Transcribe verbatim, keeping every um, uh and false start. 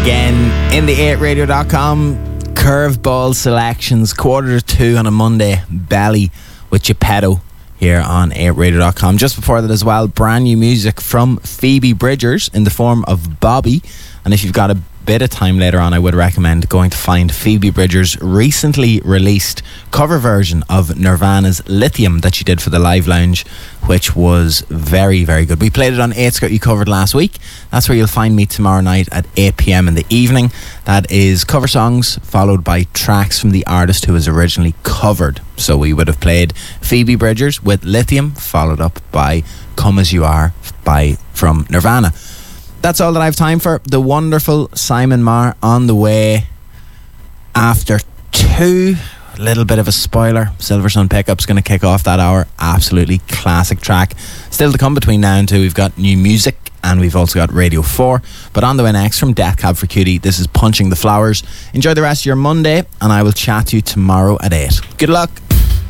Again, in the eight radio dot com curveball selections, quarter to two on a Monday, Belly with Geppetto here on eight radio dot com. Just before that as well, brand new music from Phoebe Bridgers in the form of Bobby. And if you've got a bit of time later on, I would recommend going to find Phoebe Bridgers' recently released cover version of Nirvana's Lithium that she did for the Live Lounge, which was very, very good. We played it on eight Skirt You Covered last week. That's where you'll find me tomorrow night at eight p.m. in the evening. That is cover songs followed by tracks from the artist who was originally covered. So we would have played Phoebe Bridgers with Lithium, followed up by Come As You Are by from Nirvana. That's all that I have time for. The wonderful Simon Marr on the way after two. A little bit of a spoiler. Silver Sun Pickup's going to kick off that hour. Absolutely classic track. Still to come between now and two, we've got new music and we've also got Radio four. But on the way next from Death Cab for Cutie, this is Punching the Flowers. Enjoy the rest of your Monday and I will chat to you tomorrow at eight. Good luck.